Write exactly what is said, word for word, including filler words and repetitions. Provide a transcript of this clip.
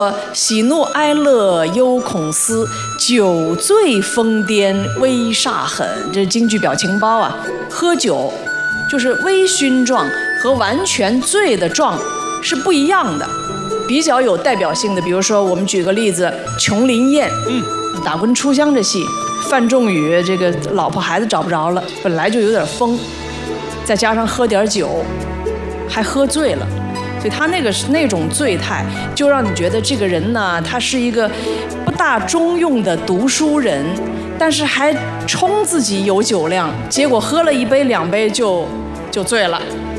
呃，喜怒哀乐忧恐思，酒醉疯癫微煞狠，这是京剧表情包啊。喝酒就是微醺状和完全醉的状是不一样的。比较有代表性的，比如说我们举个例子，《琼林宴》，嗯，打棍出乡这戏，范仲宇这个老婆孩子找不着了，本来就有点疯，再加上喝点酒，还喝醉了。所以他那个那种醉态，就让你觉得这个人呢，他是一个不大中用的读书人，但是还冲自己有酒量，结果喝了一杯两杯就就醉了。